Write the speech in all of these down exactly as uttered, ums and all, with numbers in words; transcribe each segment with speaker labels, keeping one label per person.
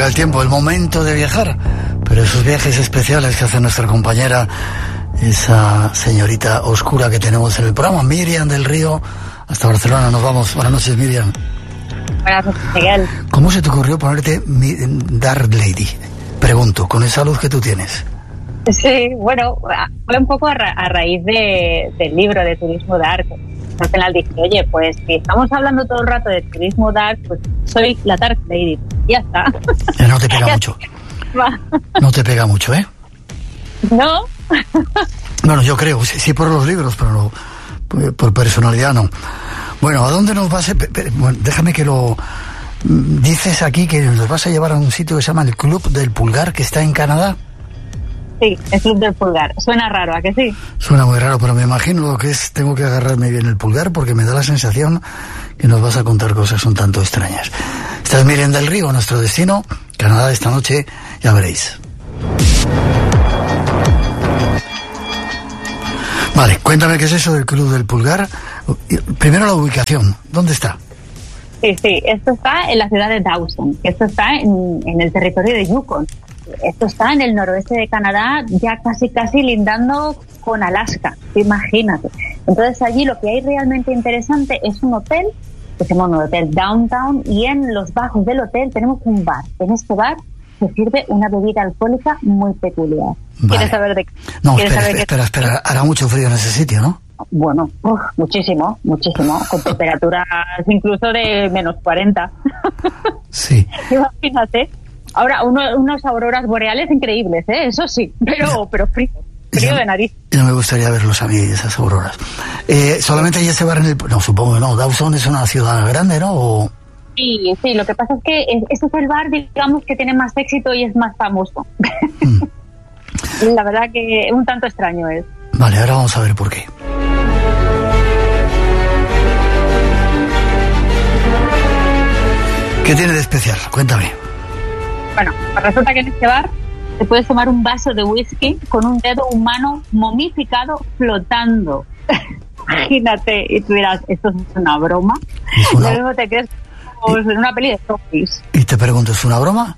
Speaker 1: Llega el tiempo, el momento de viajar, pero esos viajes especiales que hace nuestra compañera, esa señorita oscura que tenemos en el programa, Miriam del Río, hasta Barcelona. Nos vamos. Buenas noches, Miriam.
Speaker 2: Buenas noches, Miguel.
Speaker 1: ¿Cómo se te ocurrió ponerte Dark Lady? Pregunto, con esa luz que tú tienes.
Speaker 2: Sí, bueno, fue un poco a, ra- a raíz de, del libro de Turismo Dark. Al final dije, oye, pues si estamos hablando todo el rato de Turismo Dark, pues soy la Dark Lady. Ya está.
Speaker 1: Eh, no te pega mucho. No te pega mucho, ¿eh?
Speaker 2: No.
Speaker 1: Bueno, yo creo, sí, sí por los libros, pero no, por, por personalidad no. Bueno, ¿a dónde nos vas a...? Bueno, déjame que lo... Dices aquí que nos vas a llevar a un sitio que se llama el Club del Pulgar, que está en Canadá.
Speaker 2: Sí, el Club del Pulgar. Suena raro, ¿a que sí?
Speaker 1: Suena muy raro, pero me imagino lo que es, tengo que agarrarme bien el pulgar porque me da la sensación que nos vas a contar cosas un tanto extrañas. Esta es Miriam del Río, nuestro destino, Canadá esta noche, ya veréis. Vale, cuéntame qué es eso del Club del Pulgar. Primero la ubicación, ¿dónde está?
Speaker 2: Sí, sí, esto está en la ciudad de Dawson, esto está en, en el territorio de Yukon. Esto está en el noroeste de Canadá, ya casi casi lindando con Alaska, imagínate. Entonces allí lo que hay realmente interesante es un hotel, que se llama un hotel downtown, y en los bajos del hotel tenemos un bar. En este bar se sirve una bebida alcohólica muy peculiar.
Speaker 1: Vale.
Speaker 2: ¿Quieres saber de qué?
Speaker 1: No,
Speaker 2: ¿Quieres
Speaker 1: espera,
Speaker 2: saber
Speaker 1: espera, espera, espera, hará mucho frío en ese sitio, ¿no?
Speaker 2: Bueno, uf, muchísimo, muchísimo, con temperaturas incluso de menos cuarenta.
Speaker 1: Sí.
Speaker 2: Imagínate. Ahora, uno, unas auroras boreales increíbles, ¿eh? Eso sí, pero, pero frío, frío
Speaker 1: ya,
Speaker 2: de nariz.
Speaker 1: Ya me gustaría verlos a mí, esas auroras. Eh, solamente hay ese bar en el... No, supongo que no. Dawson es una ciudad grande, ¿no? O...
Speaker 2: Sí, sí, lo que pasa es que ese es el bar, digamos, que tiene más éxito y es más famoso. Mm. La verdad que un tanto extraño es.
Speaker 1: Vale, ahora vamos a ver por qué. ¿Qué tiene de especial? Cuéntame.
Speaker 2: Bueno, pues resulta que en este bar te puedes tomar un vaso de whisky con un dedo humano momificado flotando. Imagínate, y tú dirás, ¿esto es una broma? ¿Es una... Lo mismo te crees como en una peli de zombies.
Speaker 1: Y te pregunto, ¿es una broma?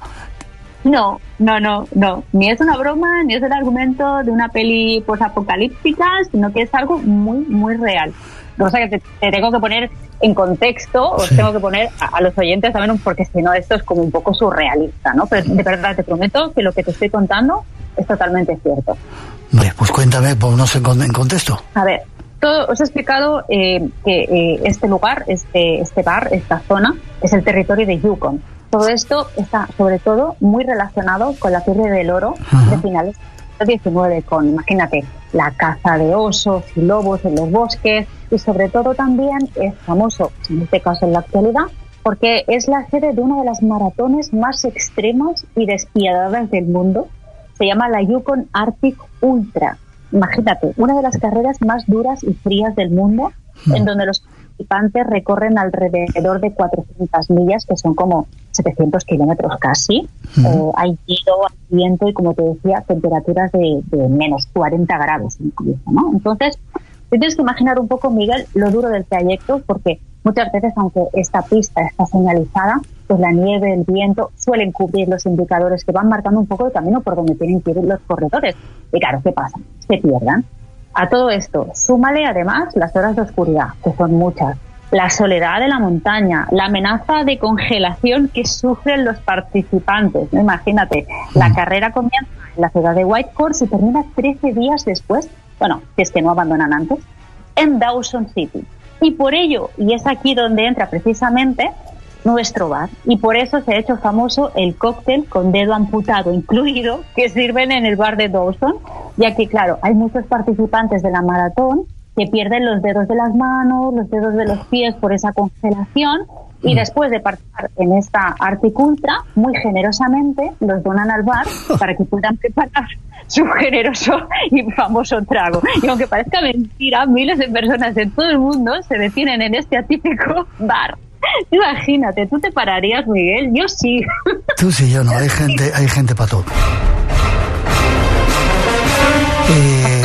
Speaker 2: No, no, no, no. Ni es una broma, ni es el argumento de una peli posapocalíptica, sino que es algo muy, muy real. O sea que te, te tengo que poner en contexto, os sí. tengo que poner a, a los oyentes también, porque si no esto es como un poco surrealista, ¿no? Pero de verdad te prometo que lo que te estoy contando es totalmente cierto.
Speaker 1: Vale, pues cuéntame, ponnos en, en contexto.
Speaker 2: A ver, todo, os he explicado eh, que eh, este lugar, este, este bar, esta zona, es el territorio de Yukon. Todo esto está, sobre todo, muy relacionado con la fiebre del oro uh-huh. de finales del diecinueve, con, imagínate, la caza de osos y lobos en los bosques, y sobre todo también es famoso, en este caso en la actualidad, porque es la sede de una de las maratones más extremas y despiadadas del mundo. Se llama la Yukon Arctic Ultra. Imagínate, una de las carreras más duras y frías del mundo, mm. en donde los participantes recorren alrededor de cuatrocientas millas, que son como setecientos kilómetros casi. Mm. Eh, hay hielo, hay viento y, como te decía, temperaturas de, de menos cuarenta grados incluso, ¿no? Entonces, tienes que imaginar un poco, Miguel, lo duro del trayecto, porque muchas veces, aunque esta pista está señalizada, pues la nieve, el viento suelen cubrir los indicadores que van marcando un poco el camino por donde tienen que ir los corredores. Y claro, ¿qué pasa? Se pierdan. A todo esto, súmale además las horas de oscuridad, que son muchas, la soledad de la montaña, la amenaza de congelación que sufren los participantes. ¿No? Imagínate, la carrera comienza en la ciudad de Whitehorse y termina trece días después, bueno, si es que no abandonan antes, en Dawson City. Y por ello, y es aquí donde entra precisamente nuestro bar, y por eso se ha hecho famoso el cóctel con dedo amputado incluido que sirven en el bar de Dawson, ya que, claro, hay muchos participantes de la maratón que pierden los dedos de las manos, los dedos de los pies por esa congelación, y después de participar en esta Arctic Ultra, muy generosamente los donan al bar para que puedan preparar su generoso y famoso trago. Y aunque parezca mentira, miles de personas de todo el mundo se detienen en este atípico bar. Imagínate, ¿tú te pararías, Miguel? Yo sí.
Speaker 1: Tú sí, yo no. Hay gente, hay gente para todo. Eh,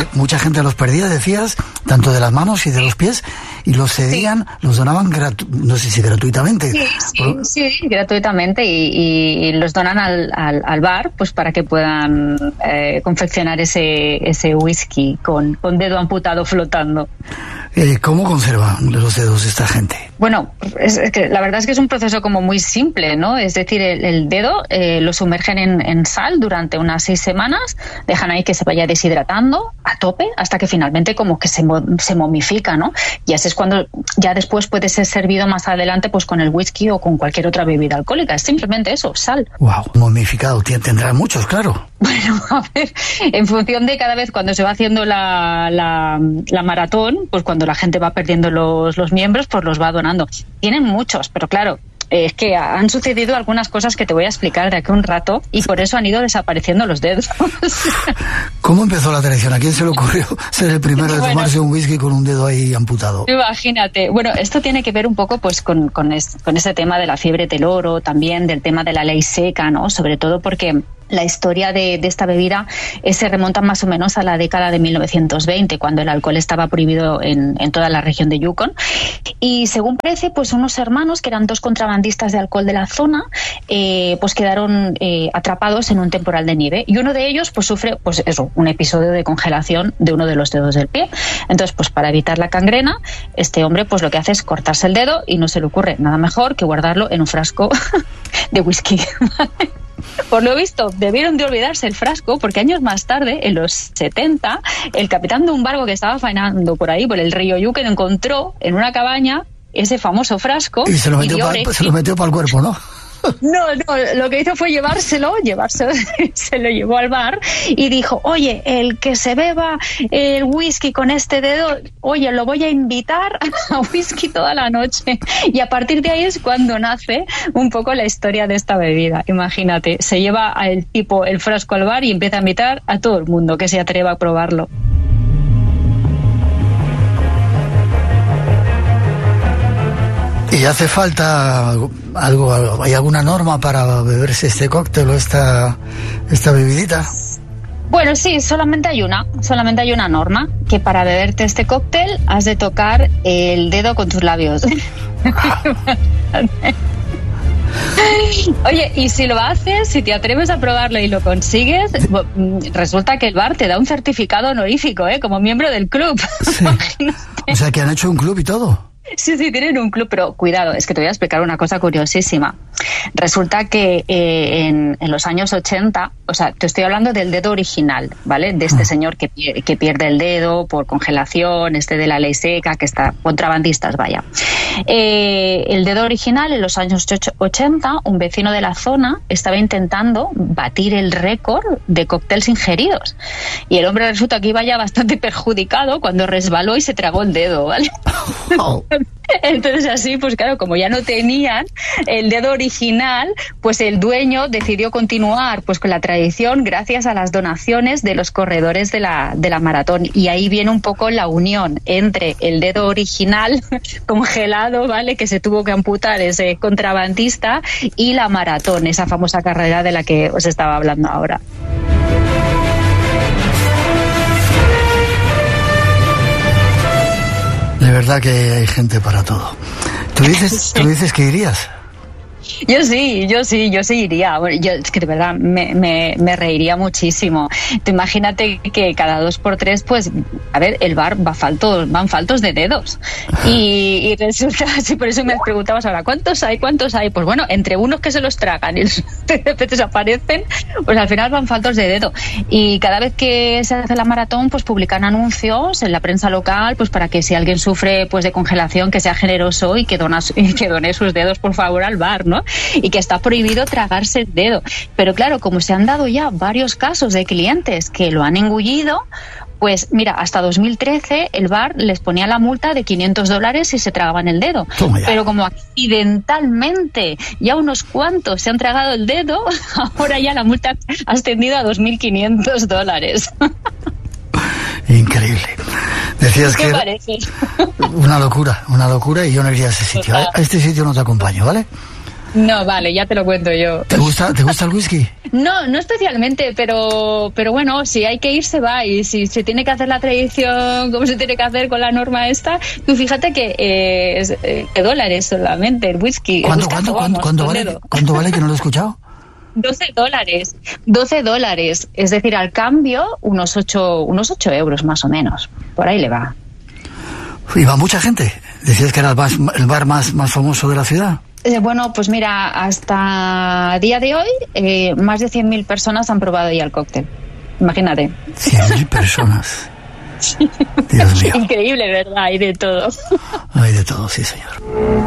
Speaker 1: mucha gente los perdía, decías, tanto de las manos y de los pies, y los cedían, sí. los donaban, gratu- no sé si gratuitamente.
Speaker 2: Sí, sí, Por... sí gratuitamente, y, y los donan al, al, al bar, pues para que puedan eh, confeccionar ese, ese whisky con, con dedo amputado flotando.
Speaker 1: Eh, ¿Cómo conservan los dedos esta gente?
Speaker 2: Bueno, es, es que la verdad es que es un proceso como muy simple, ¿no? Es decir, el, el dedo eh, lo sumergen en, en sal durante unas seis semanas, dejan ahí que se vaya deshidratando a tope hasta que finalmente como que se, se momifica, ¿no? Y así es cuando ya después puede ser servido más adelante pues con el whisky o con cualquier otra bebida alcohólica. Es simplemente eso, sal.
Speaker 1: Wow, momificado, tendrá muchos, claro.
Speaker 2: Bueno, a ver, en función de cada vez cuando se va haciendo la, la, la maratón, pues cuando la gente va perdiendo los, los miembros, pues los va donando. Tienen muchos, pero claro, es que han sucedido algunas cosas que te voy a explicar de aquí a un rato y por eso han ido desapareciendo los dedos.
Speaker 1: ¿Cómo empezó la tradición? ¿A quién se le ocurrió ser el primero de bueno, tomarse un whisky con un dedo ahí amputado?
Speaker 2: Imagínate. Bueno, esto tiene que ver un poco pues con, con, es, con ese tema de la fiebre del oro, también del tema de la ley seca, ¿no? Sobre todo porque la historia de, de esta bebida eh, se remonta más o menos a la década de mil novecientos veinte, cuando el alcohol estaba prohibido en, en toda la región de Yukon. Y según parece, pues unos hermanos, que eran dos contrabandistas de alcohol de la zona, eh, pues quedaron eh, atrapados en un temporal de nieve. Y uno de ellos pues sufre pues eso, un episodio de congelación de uno de los dedos del pie. Entonces, pues para evitar la gangrena, este hombre pues lo que hace es cortarse el dedo y no se le ocurre nada mejor que guardarlo en un frasco de whisky. Por lo visto, debieron de olvidarse el frasco porque años más tarde, en los setenta, el capitán de un barco que estaba faenando por ahí, por el río Yukon, encontró en una cabaña ese famoso frasco.
Speaker 1: Y se lo metió para el cuerpo, ¿no?
Speaker 2: No, no, lo que hizo fue llevárselo, llevárselo, se lo llevó al bar y dijo, oye, el que se beba el whisky con este dedo, oye, lo voy a invitar a whisky toda la noche. Y a partir de ahí es cuando nace un poco la historia de esta bebida. Imagínate, se lleva el tipo el frasco al bar y empieza a invitar a todo el mundo que se atreva a probarlo.
Speaker 1: ¿Y hace falta algo, hay alguna norma para beberse este cóctel o esta, esta bebidita?
Speaker 2: Bueno, sí, solamente hay una, solamente hay una norma, que para beberte este cóctel has de tocar el dedo con tus labios. Oye, y si lo haces, si te atreves a probarlo y lo consigues, resulta que el bar te da un certificado honorífico, ¿eh? Como miembro del club.
Speaker 1: Sí. O sea, que han hecho un club y todo.
Speaker 2: Sí, sí, tienen un club, pero cuidado, es que te voy a explicar una cosa curiosísima. Resulta que eh, en, en los años ochenta, o sea, te estoy hablando del dedo original, ¿vale? De este señor que, que pierde el dedo por congelación, este de la ley seca, que está contrabandistas, vaya. Eh, el dedo original, en los años ochenta, un vecino de la zona estaba intentando batir el récord de cócteles ingeridos. Y el hombre resulta que iba ya bastante perjudicado cuando resbaló y se tragó el dedo, ¿vale? Oh. Entonces así, pues claro, como ya no tenían el dedo original, pues el dueño decidió continuar pues con la tradición gracias a las donaciones de los corredores de la, de la maratón. Y ahí viene un poco la unión entre el dedo original congelado, ¿vale?, que se tuvo que amputar ese contrabandista, y la maratón, esa famosa carrera de la que os estaba hablando ahora.
Speaker 1: De verdad que hay gente para todo. ¿Tú dices, ¿tú dices que irías?
Speaker 2: Yo sí, yo sí, yo sí iría. Bueno, yo es que de verdad me, me, me reiría muchísimo. Tú imagínate que cada dos por tres, pues, a ver, el bar va falto, van faltos de dedos. Y, y resulta, sí, por eso me preguntabas ahora, ¿cuántos hay? ¿Cuántos hay? Pues bueno, entre unos que se los tragan y los de repente desaparecen, pues al final van faltos de dedo. Y cada vez que se hace la maratón, pues publican anuncios en la prensa local, pues para que si alguien sufre pues de congelación, que sea generoso y que, dona, y que done sus dedos, por favor, al bar, ¿no? Y que está prohibido tragarse el dedo. Pero claro, como se han dado ya varios casos de clientes que lo han engullido, pues mira, hasta dos mil trece el bar les ponía la multa de quinientos dólares si se tragaban el dedo. Pero como accidentalmente ya unos cuantos se han tragado el dedo, ahora ya la multa ha ascendido a dos mil quinientos dólares.
Speaker 1: Increíble. Decías
Speaker 2: ¿Qué
Speaker 1: que
Speaker 2: parece?
Speaker 1: Una locura, una locura, y yo no iría a ese sitio. A este sitio no te acompaño, ¿vale?
Speaker 2: No, vale, ya te lo cuento yo.
Speaker 1: ¿Te gusta, ¿te gusta el whisky?
Speaker 2: No, no especialmente, pero pero bueno, si hay que ir, se va. Y si se tiene que hacer la tradición como se tiene que hacer con la norma esta, tú fíjate que eh, es, eh, que dólares solamente el whisky.
Speaker 1: ¿Cuánto,
Speaker 2: el
Speaker 1: cuánto,
Speaker 2: vamos,
Speaker 1: cuánto, vale, ¿Cuánto vale que no lo he escuchado?
Speaker 2: doce dólares. doce dólares. Es decir, al cambio, unos ocho, unos ocho euros más o menos. Por ahí le va.
Speaker 1: ¿Y va mucha gente? Decías que era el bar, el bar más, más famoso de la ciudad.
Speaker 2: Eh, bueno, pues mira, hasta el día de hoy, eh, más de cien mil personas han probado ya el cóctel. Imagínate.
Speaker 1: cien mil personas. Sí. Dios mío.
Speaker 2: Increíble, ¿verdad? Hay de todo.
Speaker 1: Hay de todo, sí, señor.